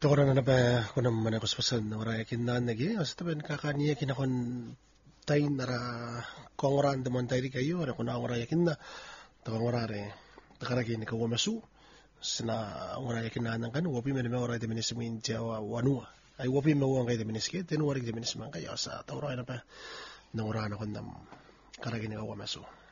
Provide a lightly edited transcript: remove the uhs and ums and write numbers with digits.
Tokora na pa ko naman ako spasan na wala yakin na nagi as taben kakaniya kinakon tay nara kongoran deman tay kayo ara ko na wala yakin na takongorare takaragi ni ko masu sina wala yakin na kan wopi men me wala de minismin jawa wanua ay wopi me wong kay de miniske ten wala de minisman kayo sa tawra na pa na wala na kon nam karagi ni ko masu